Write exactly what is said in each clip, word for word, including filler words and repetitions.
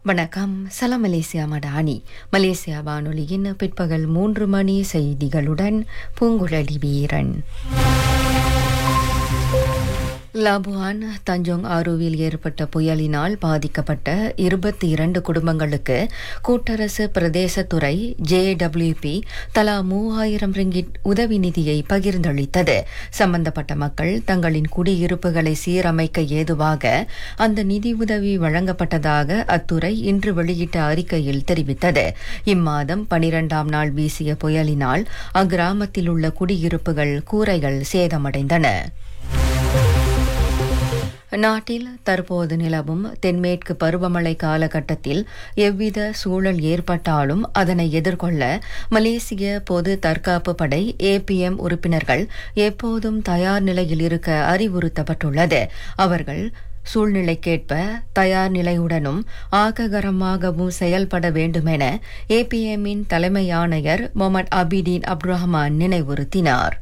வணக்கம். சலாம் Malaysia Madani. Malaysia வானொலியின் பிற்பகல் மூன்று மணி செய்திகளுடன் பூங்குழலி வீரன். லாபுவான் தஞ்சோங் ஆரோவில் ஏற்பட்ட புயலினால் பாதிக்கப்பட்ட இருபத்தி இரண்டு குடும்பங்களுக்கு கூட்டரசு பிரதேசத்துறை ஜே டபிள்யூ பி தலா மூவாயிரம் ரிங்கிட் உதவி நிதியை பகிர்ந்தளித்தது. சம்பந்தப்பட்ட மக்கள் தங்களின் குடியிருப்புகளை சீரமைக்க ஏதுவாக அந்த நிதி உதவி வழங்கப்பட்டதாக அத்துறை இன்று வெளியிட்ட அறிக்கையில் தெரிவித்தது. இம்மாதம் பனிரெண்டாம் நாள் வீசிய புயலினால் அக்கிராமத்தில் உள்ள குடியிருப்புகள் கூரைகள் சேதமடைந்தன. நாட்டில் தற்போது நிலவும் தென்மேற்கு பருவமழை காலகட்டத்தில் எவ்வித சூழல் ஏற்பட்டாலும் அதனை எதிர்கொள்ள மலேசிய பொது தற்காப்பு படை ஏ பி எம் உறுப்பினர்கள் எப்போதும் தயார் நிலையில் இருக்க அறிவுறுத்தப்பட்டுள்ளது. அவர்கள் சூழ்நிலைக்கேற்ப தயார் நிலையுடனும் ஆக்ககரமாகவும் செயல்பட வேண்டுமென ஏ பி எம்மின் தலைமை ஆணையர் முகமது அபிடீன் அப்துரஹ்மான் நினைவுறுத்தினார்.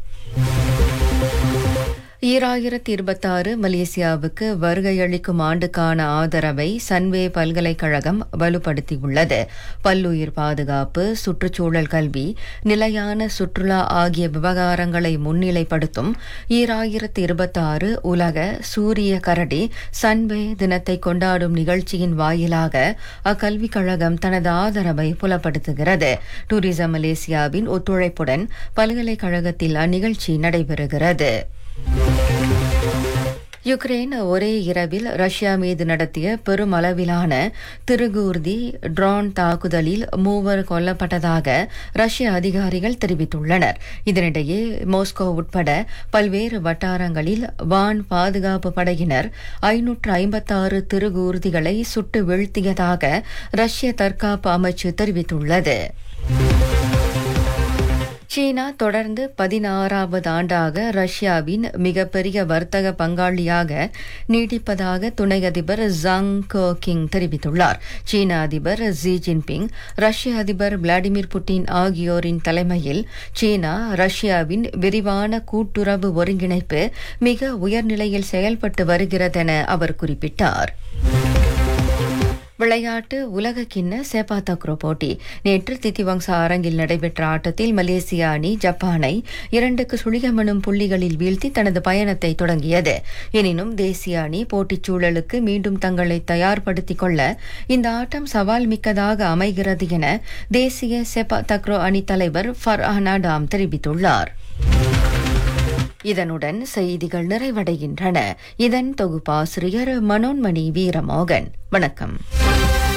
ஈராயிரத்தி இருபத்தாறு மலேசியாவுக்கு வருகையளிக்கும் ஆண்டுக்கான ஆதரவை சன்வே பல்கலைக்கழகம் வலுப்படுத்தியுள்ளது. பல்லுயிர் பாதுகாப்பு, சுற்றுச்சூழல் கல்வி, நிலையான சுற்றுலா ஆகிய விவகாரங்களை முன்னிலைப்படுத்தும் ஈராயிரத்தி இருபத்தாறு உலக சூரிய கரடி சன்வே தினத்தை கொண்டாடும் நிகழ்ச்சியின் வாயிலாக அக்கல்விக் கழகம் தனது ஆதரவை புலப்படுத்துகிறது. டூரிசம் மலேசியாவின் ஒத்துழைப்புடன் பல்கலைக்கழகத்தில் அந்நிகழ்ச்சி நடைபெறுகிறது. யுக்ரைன் ஒரே இரவில் ரஷ்யா மீது நடத்திய பெருமளவிலான திருகூர்தி ட்ரோன் தாக்குதலில் மூவர் கொல்லப்பட்டதாக ரஷ்ய அதிகாரிகள் தெரிவித்துள்ளனர். இதனிடையே மாஸ்கோ உட்பட பல்வேறு வட்டாரங்களில் வான் பாதுகாப்பு படையினர் ஐநூற்று ஐம்பத்தாறு திருகூர்திகளை சுட்டு வீழ்த்தியதாக ரஷ்ய தற்காப்பு அமைச்சு தெரிவித்துள்ளது. சீனா தொடர்ந்து பதினாறாவது ஆண்டாக ரஷ்யாவின் மிகப்பெரிய வர்த்தக பங்காளியாக நீடிப்பதாக துணை அதிபர் ஜாங் கோகிங் தெரிவித்துள்ளார். சீன அதிபர் ஜி ஜின்பிங், ரஷ்ய அதிபர் விளாடிமிர் புட்டின் ஆகியோரின் தலைமையில் சீனா ரஷ்யாவின் விரிவான கூட்டுறவு ஒருங்கிணைப்பு மிக உயர்நிலையில் செயல்பட்டு வருகிறதென அவர் குறிப்பிட்டார். விளையாட்டு உலக கிண்ண சேப்பா தக்ரோ போட்டி நேற்று தித்திவங்சா அரங்கில் நடைபெற்ற ஆட்டத்தில் மலேசிய அணி ஜப்பானை இரண்டுக்கு சுழியம் எனும் புள்ளிகளில் வீழ்த்தி தனது பயணத்தை தொடங்கியது. எனினும் தேசிய அணி போட்டிச் சூழலுக்கு மீண்டும் தங்களை தயார்படுத்திக் கொள்ள இந்த ஆட்டம் சவால் மிக்கதாக அமைகிறது என தேசிய சேப்பா தக்ரோ அணி தலைவர் ஃபர்ஹான் அடாம் தெரிவித்துள்ளார். இதனுடன் செய்திகள் நிறைவடைகின்றன. இதன் தொகுப்பாசிரியர் மனோன்மணி வீரமோகன். வணக்கம்.